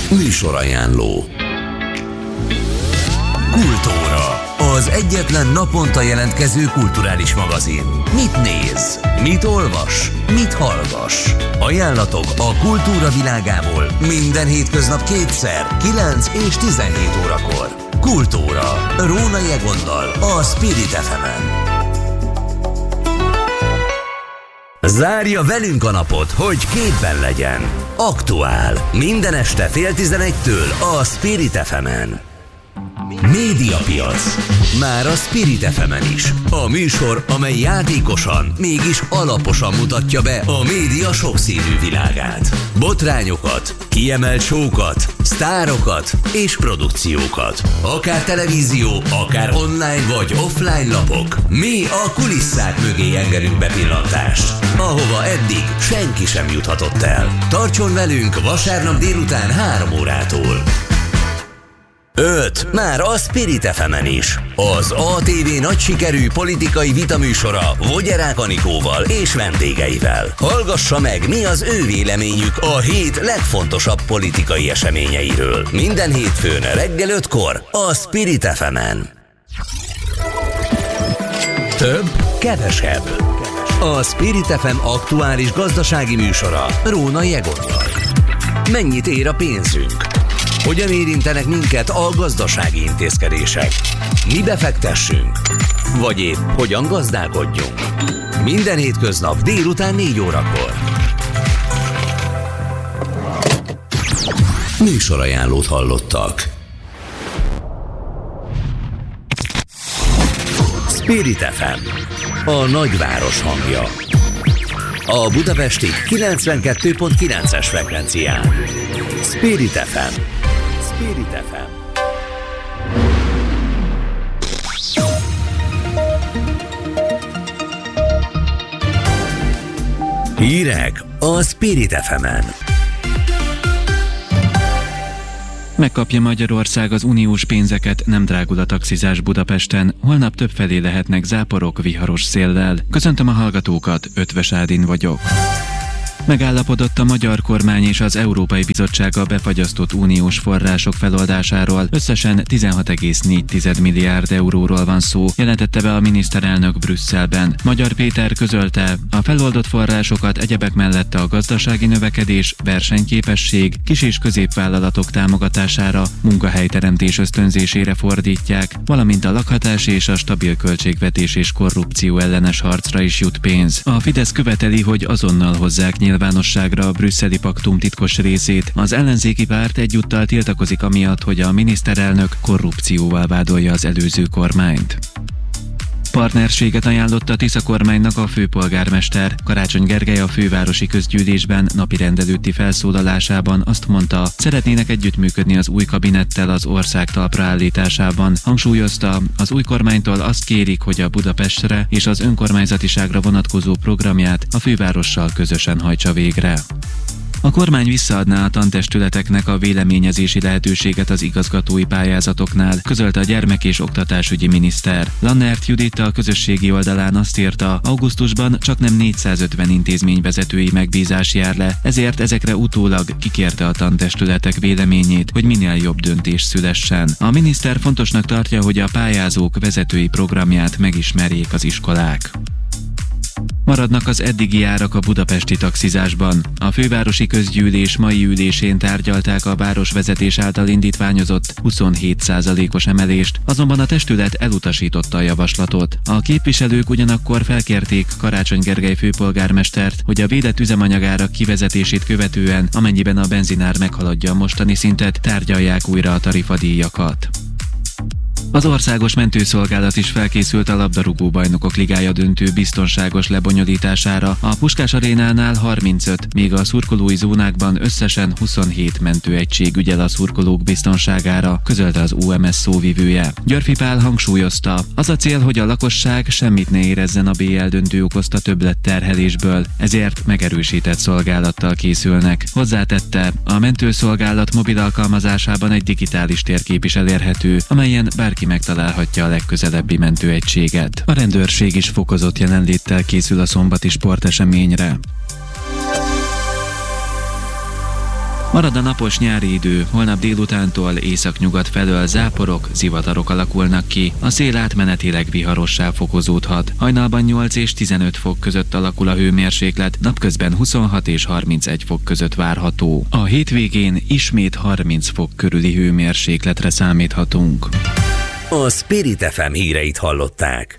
Műsorajánló. Kultúra, az egyetlen naponta jelentkező kulturális magazin. Mit néz? Mit olvas? Mit hallgass? Ajánlatok a kultúra világából minden hétköznap kétszer, 9 és 17 órakor. Kultúra, Rónai Egonnal, a Spirit FM-en. Zárja velünk a napot, hogy képben legyen. Aktuál. Minden este 10:30-től a Spirit FM-en. Médiapiac. Már a Spirit FM-en is. A műsor, amely játékosan, mégis alaposan mutatja be a média sokszínű világát. Botrányokat, kiemelt show-kat, sztárokat és produkciókat. Akár televízió, akár online vagy offline lapok. Mi a kulisszák mögé engedünk bepillantást, ahova eddig senki sem juthatott el. Tartson velünk vasárnap délután 3 órától. 5. Már a Spirit FM-en is. Az ATV nagy sikerű politikai vitaműsora Vogyerák Anikóval és vendégeivel. Hallgassa meg, mi az ő véleményük a hét legfontosabb politikai eseményeiről. Minden hétfőn reggel 5-kor a Spirit FM-en. Több, kevesebb. A Spirit FM aktuális gazdasági műsora Rónai Egonnal. Mennyit ér a pénzünk? Hogyan érintenek minket a gazdasági intézkedések? Mi befektessünk? Vagy épp hogyan gazdálkodjunk? Minden hétköznap délután 4 órakor. Műsorajánlót hallottak. Spirit FM, a nagyváros hangja. A budapesti 92.9-es frekvencián. Spirit FM. Spirit FM. Hírek a Spirit FM-en. Megkapja Magyarország az uniós pénzeket, nem drágul a taxizás Budapesten, holnap többfelé lehetnek záporok viharos széllel. Köszöntöm a hallgatókat, Ötvös Ádin vagyok. Megállapodott a magyar kormány és az Európai Bizottság a befagyasztott uniós források feloldásáról. Összesen 16,4 milliárd euróról van szó, jelentette be a miniszterelnök Brüsszelben. Magyar Péter közölte, a feloldott forrásokat egyebek mellett a gazdasági növekedés, versenyképesség, kis- és középvállalatok támogatására, munkahelyteremtés ösztönzésére fordítják, valamint a lakhatás és a stabil költségvetés és korrupció ellenes harcra is jut pénz. A Fidesz követeli, hogy azonnal hozzák nyilvánosságra a brüsszeli paktum titkos részét. Az ellenzéki párt egyúttal tiltakozik amiatt, hogy a miniszterelnök korrupcióval vádolja az előző kormányt. Partnerséget ajánlott a Tisza kormánynak a főpolgármester. Karácsony Gergely a fővárosi közgyűlésben napirend előtti felszólalásában azt mondta, szeretnének együttműködni az új kabinettel az ország talpra állításában. Hangsúlyozta, az új kormánytól azt kérik, hogy a Budapestre és az önkormányzatiságra vonatkozó programját a fővárossal közösen hajtsa végre. A kormány visszaadná a tantestületeknek a véleményezési lehetőséget az igazgatói pályázatoknál, közölte a gyermek- és oktatásügyi miniszter. Lannert Judit a közösségi oldalán azt írta, augusztusban csaknem 450 intézményvezetői megbízás jár le, ezért ezekre utólag kikérte a tantestületek véleményét, hogy minél jobb döntés szülessen. A miniszter fontosnak tartja, hogy a pályázók vezetői programját megismerjék az iskolák. Maradnak az eddigi árak a budapesti taxizásban. A fővárosi közgyűlés mai ülésén tárgyalták a városvezetés által indítványozott 27%-os emelést, azonban a testület elutasította a javaslatot. A képviselők ugyanakkor felkérték Karácsony Gergely főpolgármestert, hogy a védett üzemanyagárak kivezetését követően, amennyiben a benzinár meghaladja a mostani szintet, tárgyalják újra a tarifadíjakat. Az országos mentőszolgálat is felkészült a labdarúgó bajnokok ligája döntő biztonságos lebonyolításására. A Puskás arénánál 35, míg a szurkolói zónákban összesen 27 mentőegység ügyel a szurkolók biztonságára, közölte az OMS szóvivője. Györfi Pál hangsúlyozta, az a cél, hogy a lakosság semmit ne érezzen a BL döntő okozta többletterhelésből, ezért megerősített szolgálattal készülnek. Hozzátette, a mentőszolgálat mobil alkalmazásában egy digitális térkép is elérhető, amelyen bárki megtalálhatja a legközelebbi mentőegységet. A rendőrség is fokozott jelenléttel készül a szombati sporteseményre. Marad a napos nyári idő, holnap délutántól északnyugat felől záporok, zivatarok alakulnak ki, a szél átmenetileg viharossá fokozódhat. Hajnalban 8 és 15 fok között alakul a hőmérséklet, napközben 26 és 31 fok között várható. A hétvégén ismét 30 fok körüli hőmérsékletre számíthatunk. A Spirit FM híreit hallották.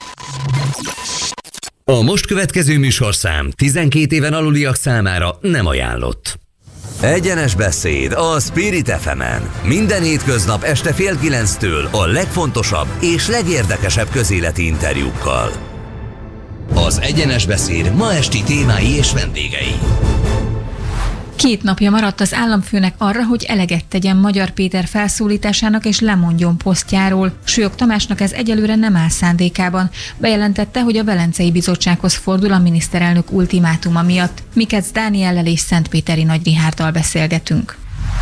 A most következő műsorszám 12 éven aluliak számára nem ajánlott. Egyenes beszéd a Spirit FM-en. Minden hétköznap este 8:30 a legfontosabb és legérdekesebb közéleti interjúkkal. Az Egyenes beszéd ma esti témái és vendégei. 2 napja maradt az államfőnek arra, hogy eleget tegyen Magyar Péter felszólításának és lemondjon posztjáról. Súlyog Tamásnak ez egyelőre nem áll szándékában. Bejelentette, hogy a Velencei Bizottsághoz fordul a miniszterelnök ultimátuma miatt. Mikec Dániellel és Szentpéteri Nagy Richárddal beszélgetünk.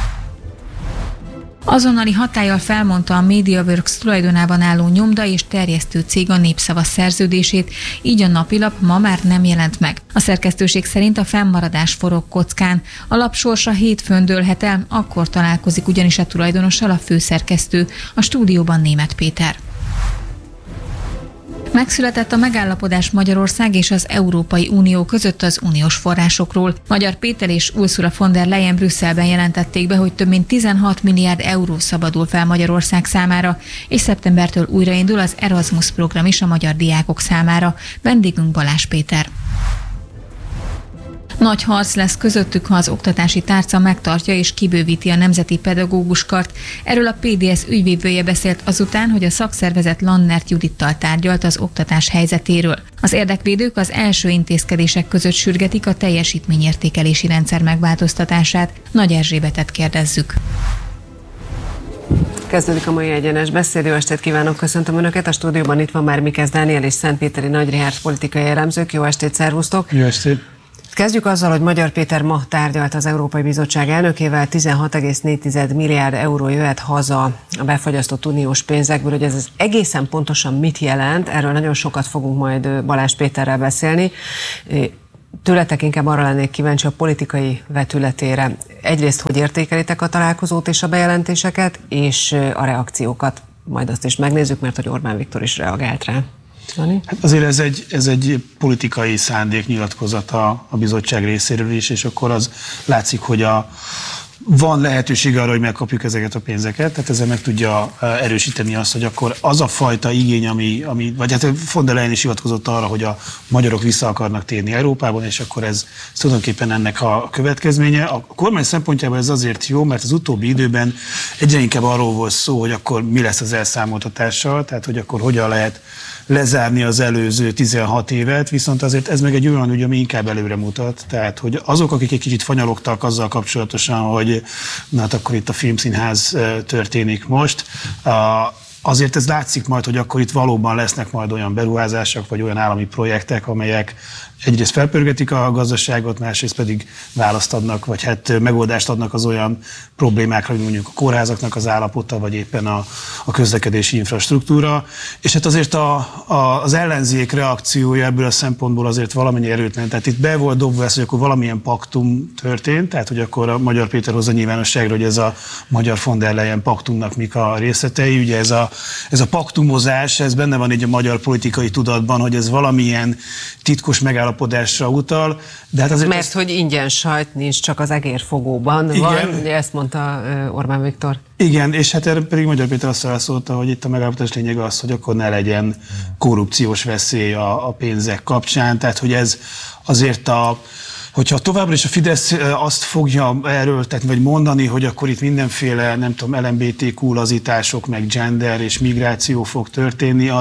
Azonnali hatállyal felmondta a MediaWorks tulajdonában álló nyomda és terjesztő cég a Népszava szerződését, így a napilap ma már nem jelent meg. A szerkesztőség szerint a fennmaradás forog kockán. A lap sorsa hétfőn dőlhet el, akkor találkozik ugyanis a tulajdonossal a főszerkesztő, a stúdióban Németh Péter. Megszületett a megállapodás Magyarország és az Európai Unió között az uniós forrásokról. Magyar Péter és Ursula von der Leyen Brüsszelben jelentették be, hogy több mint 16 milliárd euró szabadul fel Magyarország számára, és szeptembertől újraindul az Erasmus program is a magyar diákok számára. Vendégünk Balázs Péter. Nagy harc lesz közöttük, ha az oktatási tárca megtartja és kibővíti a nemzeti pedagóguskart. Erről a PDS ügyvívője beszélt azután, hogy a szakszervezet Lannert Judittal tárgyalt az oktatás helyzetéről. Az érdekvédők az első intézkedések között sürgetik a teljesítményértékelési rendszer megváltoztatását. Nagy Erzsébetet kérdezzük. Kezdődik a mai egyenes beszéd. Jó estét kívánok, köszöntöm Önöket. A stúdióban itt van már Mikec Dániel és Szentpéteri Nagy Richárd politikai elemzők. Jó estét, szervusztok! Jó estét! Kezdjük azzal, hogy Magyar Péter ma tárgyalt az Európai Bizottság elnökével, 16,4 milliárd euró jöhet haza a befagyasztott uniós pénzekből, hogy ez egészen pontosan mit jelent, erről nagyon sokat fogunk majd Balázs Péterrel beszélni. Tőletek inkább arra lennék kíváncsi a politikai vetületére. Egyrészt, hogy értékelitek a találkozót és a bejelentéseket, és a reakciókat, majd azt is megnézzük, mert hogy Orbán Viktor is reagált rá. Hát azért ez egy politikai szándéknyilatkozata a bizottság részéről is, és akkor az látszik, hogy van lehetősége arra, hogy megkapjuk ezeket a pénzeket, tehát ezzel meg tudja erősíteni azt, hogy akkor az a fajta igény, ami vagy hát von der Leyen is hivatkozott arra, hogy a magyarok vissza akarnak térni Európában, és akkor ez tulajdonképpen ennek a következménye. A kormány szempontjából ez azért jó, mert az utóbbi időben egyre inkább arról volt szó, hogy akkor mi lesz az elszámoltatással, tehát hogy akkor hogyan lehet lezárni az előző 16 évet, viszont azért ez meg egy olyan ügy, ami inkább előre mutat. Tehát, hogy azok, akik egy kicsit fanyalogtak azzal kapcsolatosan, hogy na hát akkor itt a filmszínház történik most, azért ez látszik majd, hogy akkor itt valóban lesznek majd olyan beruházások, vagy olyan állami projektek, amelyek egyrészt felpörgetik a gazdaságot, másrészt pedig választ adnak, vagy hát megoldást adnak az olyan problémákra, mint mondjuk a kórházaknak az állapota, vagy éppen a közlekedési infrastruktúra. És hát azért az ellenzék reakciója ebből a szempontból azért valamennyi erőtlen. Tehát itt be volt dobva ez, hogy akkor valamilyen paktum történt, tehát hogy akkor a Magyar Péter hozza nyilvánosságra, hogy ez a magyar von der Leyen paktumnak mik a részletei. Ugye ez a paktumozás, ez benne van így a magyar politikai tudatban, hogy ez valamilyen titkos megállapodásra utal, de hát azért... Mert hogy ingyen sajt nincs, csak az egérfogóban van, ugye ezt mondta Orbán Viktor. Igen, és hát erre pedig Magyar Péter azt válaszolta, hogy itt a megállapodás lényege az, hogy akkor ne legyen korrupciós veszély a pénzek kapcsán, tehát hogy ez azért hogyha továbbra is a Fidesz azt fogja erőltetni, vagy mondani, hogy akkor itt mindenféle, nem tudom, LMBTQ lazítások, meg gender és migráció fog történni,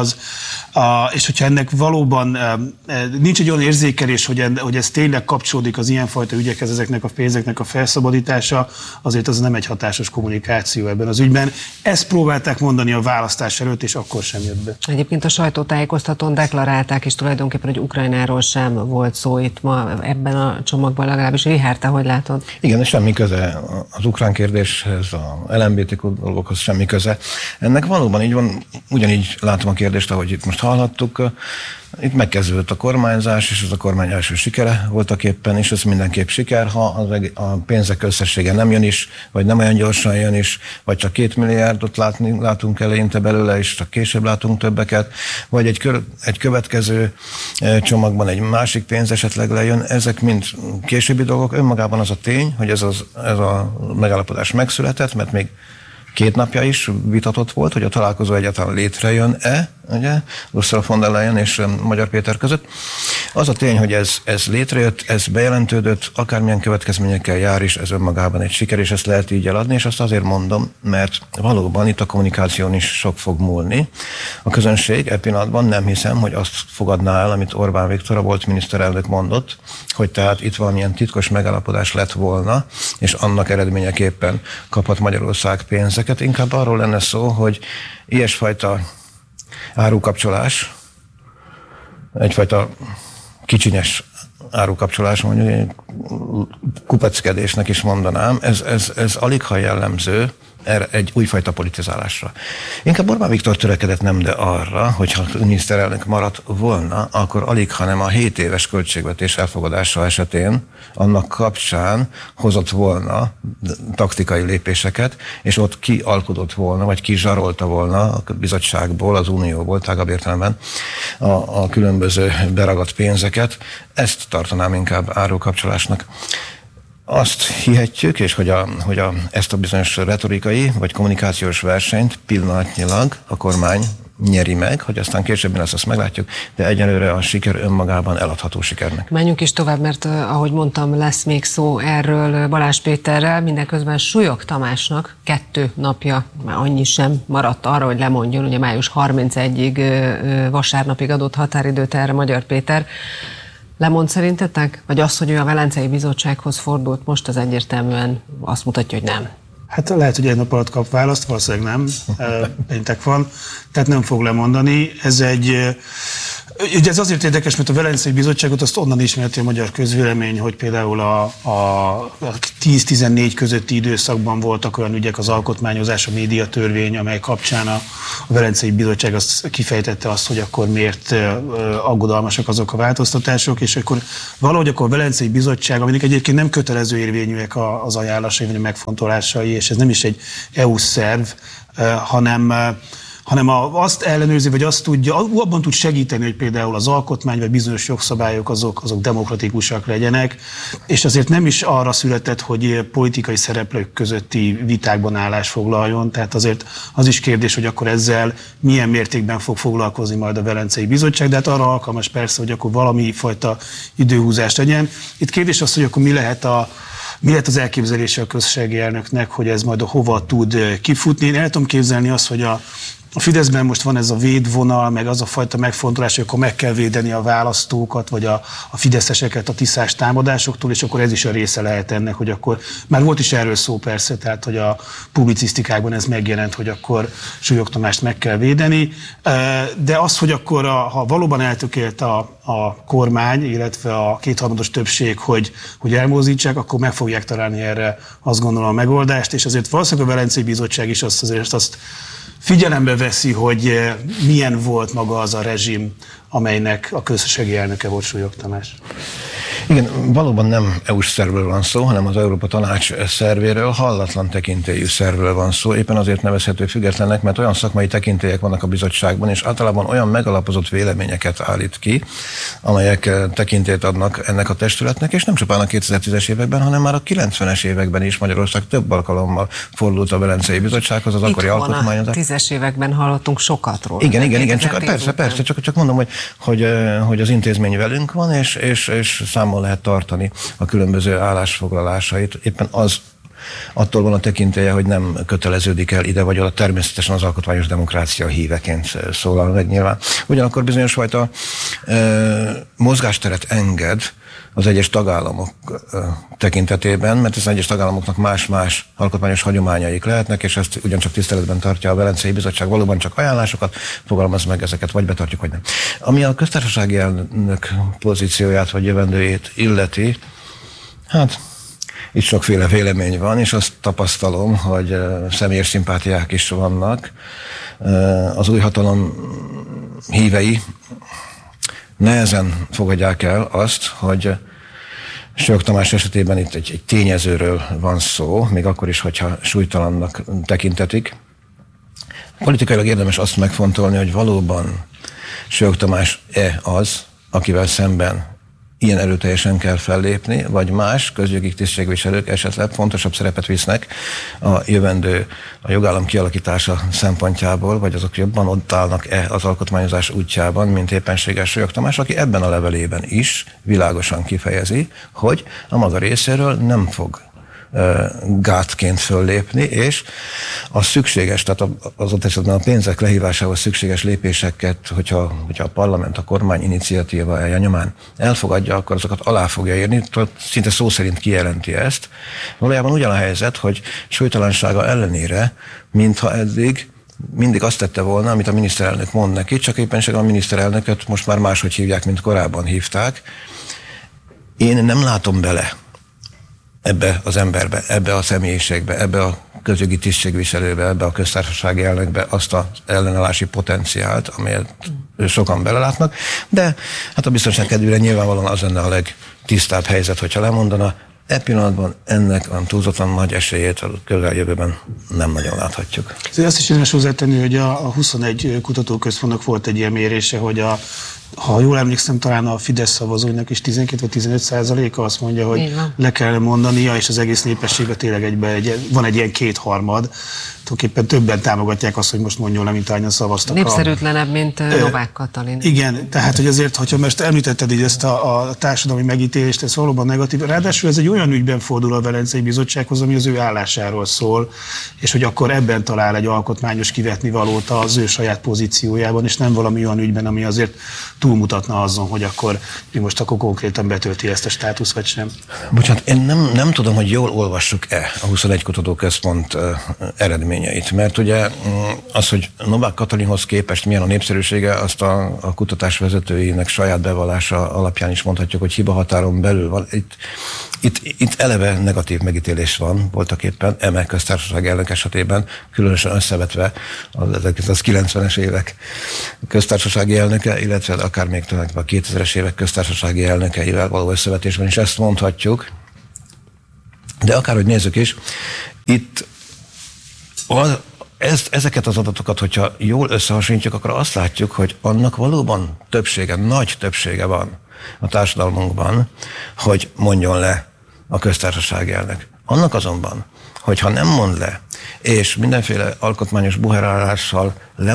és hogyha ennek valóban nincs egy olyan érzékelés, hogy ez tényleg kapcsolódik az ilyenfajta ügyekhez, ezeknek a pénzeknek a felszabadítása, azért az nem egy hatásos kommunikáció ebben az ügyben. Ezt próbálták mondani a választás előtt, és akkor sem jött be. Egyébként a sajtótájékoztatón deklarálták, is tulajdonképpen, hogy Ukrajnáról sem volt szó itt ma ebben a csomagban, legalábbis. Richárd, te hogy látod? Igen, semmi köze az ukrán kérdéshez, a LMBTQ dolgokhoz semmi köze. Ennek valóban így van, ugyanígy látom a kérdést, ahogy itt most hallhattuk. Itt megkezdődött a kormányzás, és ez a kormány első sikere voltak éppen, és ez mindenképp siker, ha a pénzek összessége nem jön is, vagy nem olyan gyorsan jön is, vagy csak 2 milliárdot látunk eleinte belőle, és csak később látunk többeket, vagy egy következő csomagban egy másik pénz esetleg lejön. Ezek mind későbbi dolgok. Önmagában az a tény, hogy ez a megállapodás megszületett, mert még 2 napja is vitatott volt, hogy a találkozó egyáltalán létrejön-e, ugye, Ursula von der Leyen és Magyar Péter között. Az a tény, hogy ez létrejött, ez bejelentődött, akármilyen következményekkel jár is, ez önmagában egy siker, és ezt lehet így eladni, és azt azért mondom, mert valóban itt a kommunikáción is sok fog múlni. A közönség pillanatban nem hiszem, hogy azt fogadná el, amit Orbán Viktor, a volt miniszterelnök mondott, hogy tehát itt valamilyen titkos megállapodás lett volna, és annak eredményeképpen kaphat Magyarország pénzeket. Inkább arról lenne szó, hogy ilyesfajta árukapcsolás, egyfajta kicsinyes árukapcsolás, mondjuk kupeckedésnek is mondanám, ez aligha jellemző erre egy újfajta politizálásra. Inkább Orbán Viktor törekedett nem, de arra, hogyha miniszterelnök maradt volna, akkor aligha nem a 7 éves költségvetés elfogadása esetén annak kapcsán hozott volna taktikai lépéseket, és ott kialkudott volna, vagy kizsarolta volna a bizottságból, az unióból, tágabb értelemben a különböző beragadt pénzeket. Ezt tartanám inkább árukapcsolásnak. Azt hihetjük, és hogy ezt a bizonyos retorikai vagy kommunikációs versenyt pillanatnyilag a kormány nyeri meg, hogy aztán később lesz, azt meglátjuk, de egyelőre a siker önmagában eladható sikernek. Menjünk is tovább, mert ahogy mondtam, lesz még szó erről Balázs Péterrel, mindenközben Súlyog Tamásnak 2 napja, már annyi sem maradt arra, hogy lemondjon, ugye május 31-ig vasárnapig adott határidőt erre Magyar Péter. Lemond szerintetek? Vagy az, hogy ő a Velencei Bizottsághoz fordult, most az egyértelműen azt mutatja, hogy nem? Hát lehet, hogy 1 nap alatt kap választ, valószínűleg nem. Péntek van, tehát nem fog lemondani. Ugye ez azért érdekes, mert a Velencei Bizottságot azt onnan ismerti a magyar közvélemény, hogy például a 10-14 közötti időszakban voltak olyan ügyek, az alkotmányozás, a médiatörvény, amely kapcsán a Velencei Bizottság azt kifejtette azt, hogy akkor miért aggodalmasak azok a változtatások, és akkor valahogy akkor a Velencei Bizottság, aminek egyébként nem kötelező érvényűek az ajánlásai, vagy a megfontolásai, és ez nem is egy EU-s szerv, hanem azt ellenőrzi, vagy azt tudja, abban tud segíteni, hogy például az alkotmány, vagy bizonyos jogszabályok azok demokratikusak legyenek, és azért nem is arra született, hogy politikai szereplők közötti vitákban állást foglaljon, tehát azért az is kérdés, hogy akkor ezzel milyen mértékben fog foglalkozni majd a Velencei Bizottság, de hát arra alkalmas persze, hogy akkor valami fajta időhúzást legyen. Itt kérdés az, hogy akkor mi lehet az elképzelése a közösségi elnöknek, hogy ez majd hova tud kifutni. Én el tudom képzelni azt, hogy a Fideszben most van ez a védvonal, meg az a fajta megfontolás, hogy akkor meg kell védeni a választókat, vagy a fideszeseket a tisztás támadásoktól, és akkor ez is a része lehet ennek, hogy akkor, már volt is erről szó persze, tehát hogy a publicisztikákban ez megjelent, hogy akkor Súlyog Tamást meg kell védeni, de az, hogy akkor ha valóban eltökélt a kormány, illetve a 2/3 többség, hogy elmozdítsák, akkor meg fogják találni erre, azt gondolom, a megoldást, és azért valószínűleg a Velencei Bizottság is azt figyelembe veszi, hogy milyen volt maga az a rezsim, amelynek a közösségi elnöke volt Súlyog Tamás. Igen, valóban nem EU-s szervről van szó, hanem az Európa Tanács szervéről, hallatlan tekintélyű szervről van szó. Éppen azért nevezhető függetlennek, mert olyan szakmai tekintélyek vannak a bizottságban, és általában olyan megalapozott véleményeket állít ki, amelyek tekintélyt adnak ennek a testületnek, és nem csupán a 2010-es években, hanem már a 90-es években is Magyarország több alkalommal fordult a Velencei Bizottsághoz, az akkori alkotmányozás. A 10-es években hallottunk sokat róla. Igen, csak mondom, hogy az intézmény velünk van, és számon lehet tartani a különböző állásfoglalásait. Éppen az attól van a tekintélye, hogy nem köteleződik el ide vagy oda, természetesen az alkotmányos demokrácia híveként szólal meg nyilván. Ugyanakkor bizonyos fajta mozgásteret enged az egyes tagállamok tekintetében, mert az egyes tagállamoknak más-más alkotmányos hagyományaik lehetnek, és ezt ugyancsak tiszteletben tartja a Velencei Bizottság, valóban csak ajánlásokat fogalmaz meg, ezeket vagy betartjuk, vagy nem. Ami a köztársasági elnök pozícióját vagy jövendőjét illeti, hát itt sokféle vélemény van, és azt tapasztalom, hogy személyes szimpátiák is vannak. Az új hatalom hívei nehezen fogadják el azt, hogy Sők Tamás esetében itt egy tényezőről van szó, még akkor is, hogyha súlytalannak tekintetik. Politikailag érdemes azt megfontolni, hogy valóban Sők Tamás-e az, akivel szemben ilyen erőteljesen kell fellépni, vagy más közjogi tisztségviselők esetleg fontosabb szerepet visznek a jövendő, a jogállam kialakítása szempontjából, vagy azok jobban ott állnak-e az alkotmányozás útjában, mint éppenséggel Sők Tamás, aki ebben a levelében is világosan kifejezi, hogy a maga részéről nem fog gátként föllépni, és a szükséges, tehát az ott esetben a pénzek lehívásához szükséges lépéseket, hogyha a parlament, a kormány iniciatívája nyomán elfogadja, akkor azokat alá fogja írni, szinte szó szerint kijelenti ezt. Valójában ugyan a helyzet, hogy súlytalansága ellenére, mintha eddig mindig azt tette volna, amit a miniszterelnök mond neki, csak éppenséggel a miniszterelnököt most már máshogy hívják, mint korábban hívták. Én nem látom bele ebbe az emberbe, ebbe a személyiségbe, ebbe a közjogi tisztségviselőbe, ebbe a köztársasági elnökbe azt az ellenállási potenciált, amelyet sokan belelátnak, de hát a biztonság kedvére nyilvánvalóan az lenne a legtisztább helyzet, hogyha lemondana. Pillanatban ennek a túlzottan nagy esélyét a közeljövőben nem nagyon láthatjuk. Azt is érdemes hozzátenni, hogy a 21 kutatóközpontnak volt egy ilyen mérése, hogy ha jól emlékszem, talán a Fidesz szavazóinak is 12-15% azt mondja, hogy le kell mondania, és az egész népességben tényleg van egy ilyen kétharmad. Tulajdonképpen többen támogatják azt, hogy most mondjon le, mint ahányan szavaztak. Népszerűtlenebb, mint Novák Katalin. Igen, tehát hogy azért, hogyha most említetted így ezt a társadalmi megítélést, ez valóban negatív. Ráadásul ez egy olyan ügyben fordul a Velencei Bizottsághoz, ami az ő állásáról szól, és hogy akkor ebben talál egy alkotmányos kivetnivalót az ő saját pozíciójában, és nem valami olyan ügyben, ami azért túlmutatna azon, hogy akkor most konkrétan betölti ezt a státuszt, vagy sem. Bocsánat, én nem tudom, hogy jól olvassuk-e a 21 kutatóközpont eredményeit, mert ugye az, hogy Novák Katalinhoz képest milyen a népszerűsége, azt a kutatás vezetőinek saját bevallása alapján is mondhatjuk, hogy hibahatáron belül van. Itt eleve negatív megítélés van, voltak éppen eme köztársaság elnök esetében, különösen összevetve az 1990-es évek köztársasági elnöke, illetve akár még tulajdonképpen a 2000-es évek köztársasági elnökeivel való összevetésben is ezt mondhatjuk. De akárhogy nézzük is, itt ezeket az adatokat, hogyha jól összehasonlítjuk, akkor azt látjuk, hogy annak valóban nagy többsége van a társadalmunkban, hogy mondjon le a köztársasági elnök. Annak azonban, hogyha nem mond le, és mindenféle alkotmányos buherálással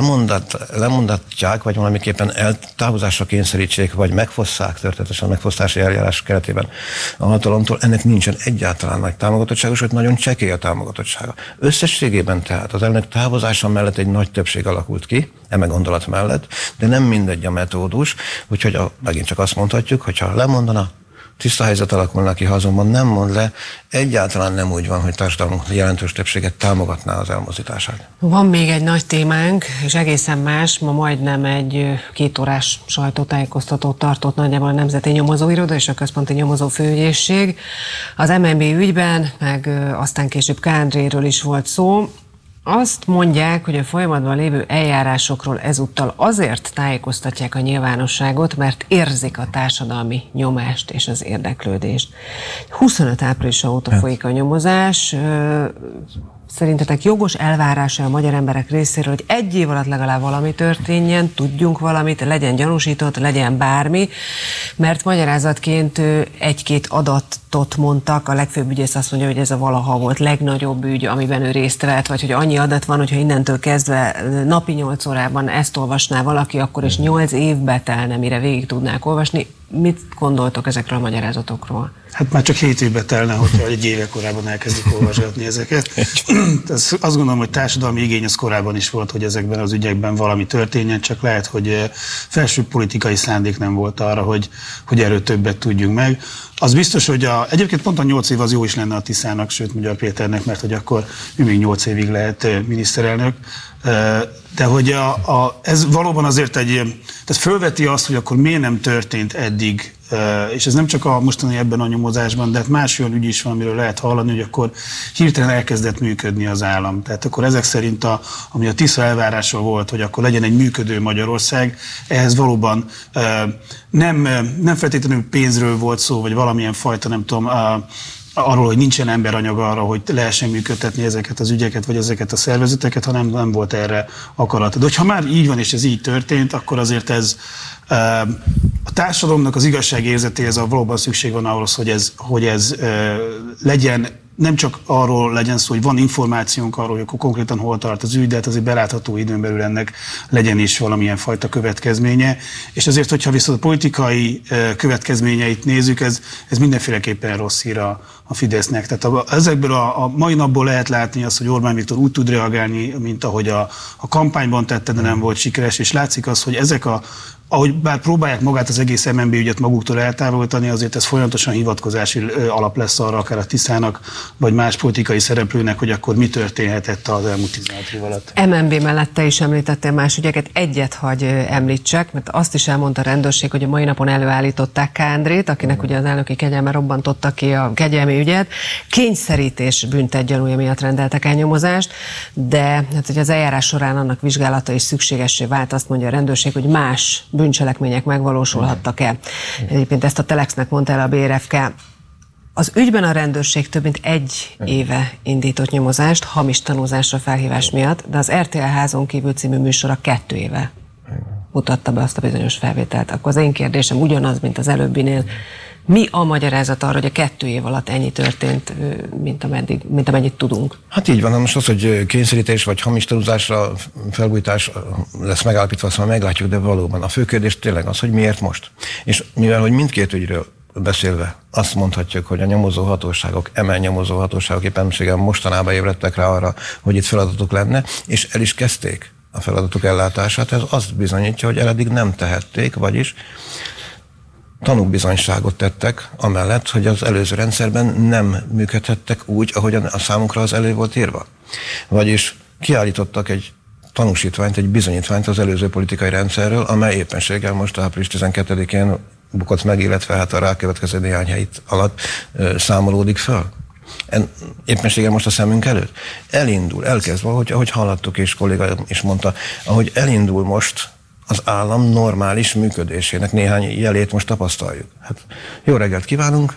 lemondatják, vagy valamiképpen eltávozásra kényszerítsék, vagy megfosszák, történetesen megfosztási eljárás keretében a hatalomtól, ennek nincsen egyáltalán nagy támogatottsága, sőt nagyon csekély a támogatottsága. Összességében tehát az elnök távozása mellett egy nagy többség alakult ki, eme gondolat mellett, de nem mindegy a metódus, úgyhogy megint csak azt mondhatjuk, hogyha lemondana, tiszta helyzet alakulna ki, ha azonban nem mond le, egyáltalán nem úgy van, hogy társadalmunk jelentős többséget támogatná az elmozdítását. Van még egy nagy témánk, és egészen más, ma majdnem egy 2 órás sajtótájékoztatót tartott nagyjából a Nemzeti Nyomozóiroda és a Központi Nyomozófőügyészség. Az MNB ügyben, meg aztán később K. Andréről is volt szó. Azt mondják, hogy a folyamatban lévő eljárásokról ezúttal azért tájékoztatják a nyilvánosságot, mert érzik a társadalmi nyomást és az érdeklődést. 25 áprilisa óta folyik a nyomozás. Szerintetek jogos elvárása a magyar emberek részéről, hogy 1 év alatt legalább valami történjen, tudjunk valamit, legyen gyanúsított, legyen bármi, mert magyarázatként 1-2 adatot mondtak, a legfőbb ügyész azt mondja, hogy ez a valaha volt legnagyobb ügy, amiben ő részt vett, vagy hogy annyi adat van, hogyha innentől kezdve napi 8 órában ezt olvasná valaki, akkor is 8 évbe telne, mire végig tudnák olvasni. Mit gondoltok ezekről a magyarázatokról? Hát már csak 7 évbe telne, hogyha 1 éve korábban elkezdik olvasgatni ezeket. Azt gondolom, hogy társadalmi igény az korábban is volt, hogy ezekben az ügyekben valami történjen, csak lehet, hogy felső politikai szándék nem volt arra, hogy erről többet tudjunk meg. Az biztos, hogy egyébként pont a 8 év az jó is lenne a Tiszának, sőt Magyar Péternek, mert hogy akkor ő még 8 évig lehet miniszterelnök. De hogy ez valóban azért tehát fölveti azt, hogy akkor miért nem történt eddig és ez nem csak a mostani ebben a nyomozásban, de más olyan ügy is van, amiről lehet hallani, hogy akkor hirtelen elkezdett működni az állam. Tehát akkor ezek szerint, ami a Tisza elvárásról volt, hogy akkor legyen egy működő Magyarország, ehhez valóban nem feltétlenül pénzről volt szó, vagy valamilyen fajta, nem tudom, arról, hogy nincsen emberanyag arra, hogy lehessen működtetni ezeket az ügyeket, vagy ezeket a szervezeteket, hanem nem volt erre akarat. De hogyha már így van, és ez így történt, akkor azért ez a társadalomnak az igazságérzetéhez valóban szükség van ahhoz, hogy ez legyen, nem csak arról legyen szó, hogy van információnk arról, hogy akkor konkrétan hol tart az ügy, de hát azért belátható időn belül ennek legyen is valamilyen fajta következménye. És azért, hogyha viszont a politikai következményeit nézzük, ez mindenféleképpen rossz hír a Fidesznek. Tehát ezekből a mai napból lehet látni azt, hogy Orbán Viktor úgy tud reagálni, mint ahogy a kampányban tette, de nem volt sikeres, és látszik az, hogy ezek ahogy bár próbálják magát az egész MNB ügyet maguktól eltávolítani, azért ez folyamatosan hivatkozási alap lesz arra, akár a Tiszának, vagy más politikai szereplőnek, hogy akkor mi történhetett az elmúlt 16 év alatt. MNB mellett te is említettél más ügyeket, egyet hagy említsek, mert azt is elmondta a rendőrség, hogy a mai napon előállították K. Andrét, akinek ugye az elnöki kegyelme robbantotta ki a kegyelmi ügyet. Kényszerítés büntetgyanúja miatt rendeltek el nyomozást, de hát, hogy az eljárás során annak vizsgálata is szükségessé vált, azt mondja a rendőrség, hogy más bűncselekmények megvalósulhattak el. Egyébként ezt a Telexnek mondta el a BRFK. Az ügyben a rendőrség több mint 1 éve indított nyomozást, hamis tanúzásra felhívás miatt, de az RTL Házon kívül című műsora 2 éve mutatta be azt a bizonyos felvételt. Akkor az én kérdésem ugyanaz, mint az előbbinél. Mi a magyarázat arra, hogy a 2 év alatt ennyi történt, mint amennyit tudunk? Hát így van, most az, hogy kényszerítés vagy hamis tanúzásra felbújtás lesz megállapítva, azt már meglátjuk, de valóban a fő kérdés tényleg az, hogy miért most. És mivel, hogy mindkét ügyről beszélve azt mondhatjuk, hogy a nyomozó hatóságok, nyomozó hatóságok éppenséggel mostanában ébredtek rá arra, hogy itt feladatuk lenne, és el is kezdték a feladatuk ellátását. Ez azt bizonyítja, hogy eddig nem tehették, vagyis tanúbizonyságot tettek amellett, hogy az előző rendszerben nem működhettek úgy, ahogyan a számunkra az elő volt írva. Vagyis kiállítottak egy tanúsítványt, egy bizonyítványt az előző politikai rendszerről, amely éppenséggel most április 12-én bukott meg, illetve hát a rákövetkező néhány hét alatt számolódik föl. Éppenséggel most a szemünk előtt. Elkezd valahogy, ahogy hallottuk, és kolléga is mondta, ahogy elindul most az állam normális működésének néhány jelét most tapasztaljuk. Hát jó reggelt kívánunk,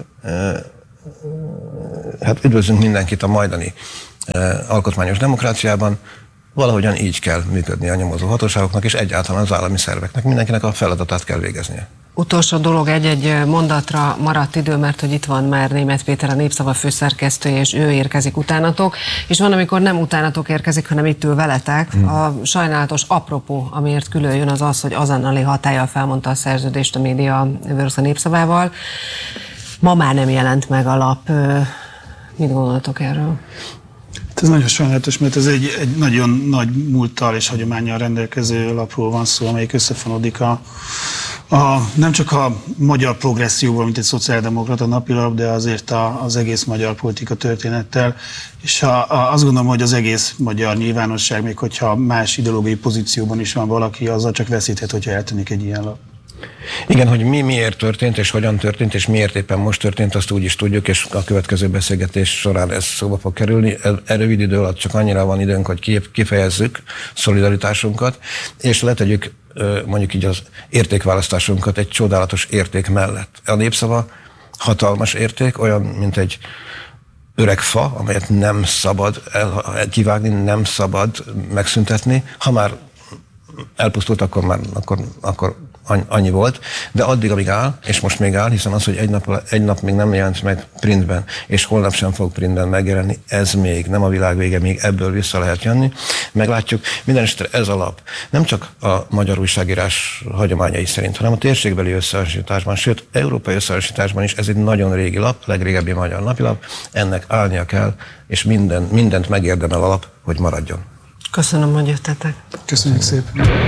hát üdvözlünk mindenkit a majdani alkotmányos demokráciában. Valahogyan így kell működni a nyomozó hatóságoknak, és egyáltalán az állami szerveknek. Mindenkinek a feladatát kell végeznie. Utolsó dolog, egy mondatra maradt idő, mert hogy itt van már Németh Péter, a Népszava főszerkesztője, és ő érkezik utánatok, és van, amikor nem utánatok érkezik, hanem itt ül veletek. A sajnálatos apropó, amiért külön jön, az az, hogy azonnali hatállyal felmondta a szerződést a Mediaverse a Népszavával. Ma már nem jelent meg a lap. Mit gondoltok erről? Ez nagyon sajnálatos, mert ez egy nagyon nagy múlttal és hagyománnyal rendelkező lapról van szó, amelyik összefonódik nem csak a magyar progresszióval, mint egy szociáldemokrata napilap, de azért az egész magyar politika történettel. És azt gondolom, hogy az egész magyar nyilvánosság, még hogyha más ideológiai pozícióban is van valaki, azzal csak veszíthet, hogyha eltűnik egy ilyen lap. Igen, hogy miért történt, és hogyan történt, és miért éppen most történt, azt úgy is tudjuk, és a következő beszélgetés során ez szóba fog kerülni. Rövid idő alatt csak annyira van időnk, hogy kifejezzük szolidaritásunkat, és letegyük mondjuk így az értékválasztásunkat egy csodálatos érték mellett. A Népszava hatalmas érték, olyan, mint egy öreg fa, amelyet nem szabad kivágni, nem szabad megszüntetni. Ha már elpusztult, akkor annyi volt, de addig, amíg áll, és most még áll, hiszen az, hogy egy nap még nem jelent meg printben, és holnap sem fog printben megjelenni, ez még nem a világ vége, még ebből vissza lehet jönni. Meglátjuk, mindenesetre ez a lap nem csak a magyar újságírás hagyományai szerint, hanem a térségbeli összehasonlításban, sőt, európai összehasonlításban is ez egy nagyon régi lap, legrégebbi magyar napilap, ennek állnia kell, és mindent megérdemel a lap, hogy maradjon. Köszönöm, hogy jöttetek. Köszönjük szépen.